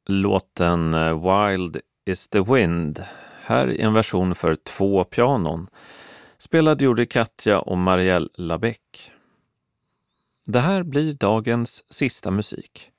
Låten Wild is the Wind, här i en version för 2 pianon, spelade gjorde Katja och Marielle Labec. Det här blir dagens sista musik.